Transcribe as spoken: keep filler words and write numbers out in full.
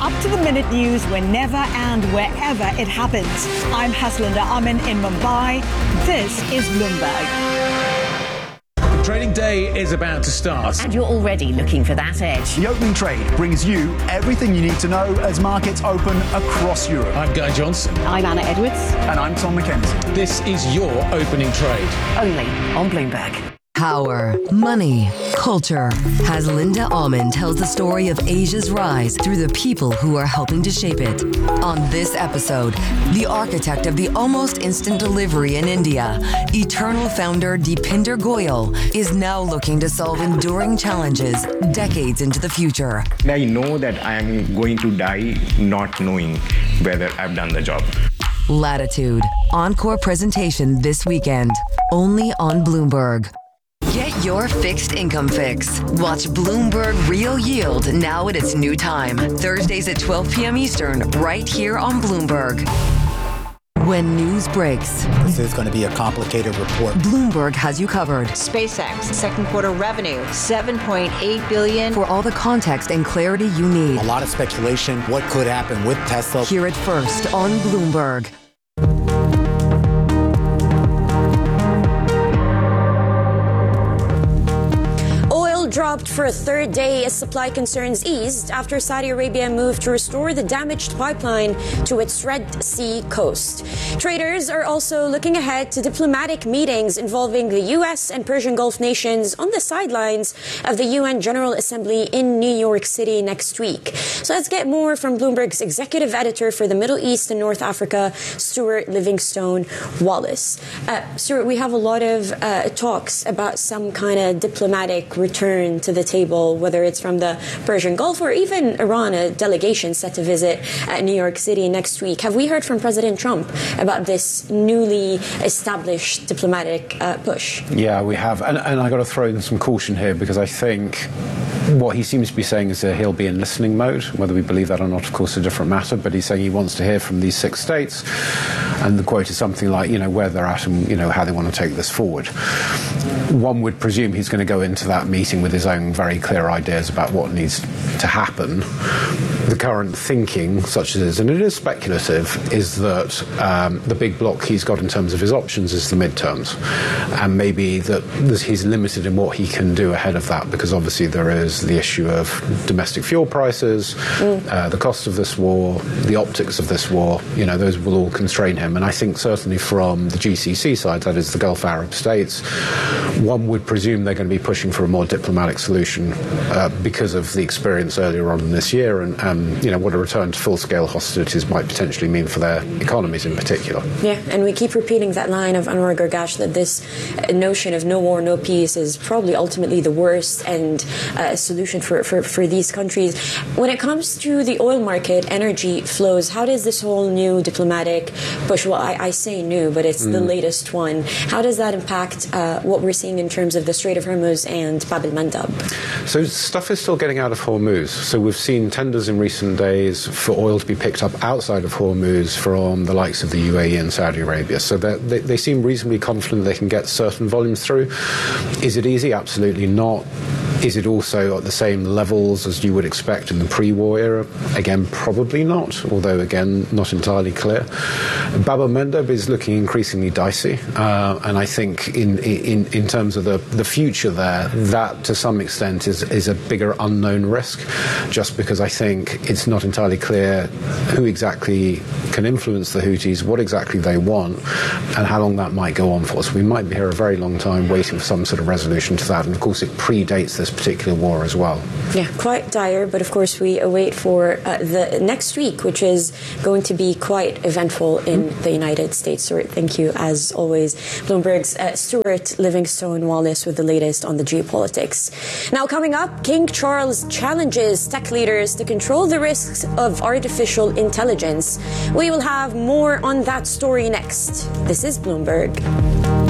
up-to-the-minute news whenever and wherever it happens. I'm Haslinda Amin in Mumbai. This is Bloomberg. Trading day is about to start. And you're already looking for that edge. The opening trade brings you everything you need to know as markets open across Europe. I'm Guy Johnson. I'm Anna Edwards. And I'm Tom McKenzie. This is your opening trade. Only on Bloomberg. Power, money, culture. Haslinda Amin tells the story of Asia's rise through the people who are helping to shape it. On this episode, the architect of the almost instant delivery in India, Eternal founder Deepinder Goyal, is now looking to solve enduring challenges decades into the future. I know that I am going to die not knowing whether I've done the job. Latitude, encore presentation this weekend, only on Bloomberg. Get your fixed income fix. Watch Bloomberg Real Yield now at its new time. Thursdays at twelve p.m. Eastern, right here on Bloomberg. When news breaks, this is going to be a complicated report. Bloomberg has you covered. SpaceX, second quarter revenue, seven point eight billion For dollars. all the context and clarity you need. A lot of speculation, what could happen with Tesla. Hear it first on Bloomberg. Dropped for a third day as supply concerns eased after Saudi Arabia moved to restore the damaged pipeline to its Red Sea coast. Traders are also looking ahead to diplomatic meetings involving the U S and Persian Gulf nations on the sidelines of the U N General Assembly in New York City next week. So let's get more from Bloomberg's executive editor for the Middle East and North Africa, Stuart Livingstone Wallace. Uh, Stuart, we have a lot of uh, talks about some kind of diplomatic return to the table, whether it's from the Persian Gulf or even Iran, a delegation set to visit uh, New York City next week. Have we heard from President Trump about this newly established diplomatic uh, push? Yeah, we have. And, and I got to throw in some caution here because I think what he seems to be saying is that he'll be in listening mode. Whether we believe that or not, of course, a different matter. But he's saying he wants to hear from these six states. And the quote is something like, you know, where they're at and, you know, how they want to take this forward. One would presume he's going to go into that meeting with his own very clear ideas about what needs to happen. The current thinking, such as it is, and it is speculative, is that um, the big block he's got in terms of his options is the midterms. And maybe that he's limited in what he can do ahead of that, because obviously there is the issue of domestic fuel prices, mm. uh, the cost of this war, the optics of this war, you know, those will all constrain him. And I think certainly from the G C C side, that is the Gulf Arab states, one would presume they're going to be pushing for a more diplomatic solution uh, because of the experience earlier on in this year and, um, you know, what a return to full-scale hostilities might potentially mean for their economies in particular. Yeah, and we keep repeating that line of Anwar Gargash that this notion of no war, no peace is probably ultimately the worst and uh, solution for, for, for these countries. When it comes to the oil market, energy flows, how does this whole new diplomatic push, well, I, I say new, but it's mm. the latest one, how does that impact uh, what we're seeing in terms of the Strait of Hormuz and Bab el-Mandab? So stuff is still getting out of Hormuz. So we've seen tenders in recent days for oil to be picked up outside of Hormuz from the likes of the U A E and Saudi Arabia. So they, they seem reasonably confident they can get certain volumes through. Is it easy? Absolutely not. Is it also at the same levels as you would expect in the pre-war era? Again, probably not, although, again, not entirely clear. Bab el-Mandab is looking increasingly dicey, uh, and I think in, in in terms of the, the future there, that to some extent is, is a bigger unknown risk, just because I think it's not entirely clear who exactly can influence the Houthis, what exactly they want, and how long that might go on for. So we might be here a very long time waiting for some sort of resolution to that, and of course it predates this particular war as well. Yeah, quite dire, but of course we await for uh, the next week, which is going to be quite eventful in mm. the United States. Stuart, thank you as always. Bloomberg's uh, Stuart Livingstone Wallace with the latest on the geopolitics. Now coming up, King Charles challenges tech leaders to control the risks of artificial intelligence. We will have more on that story next. This is Bloomberg.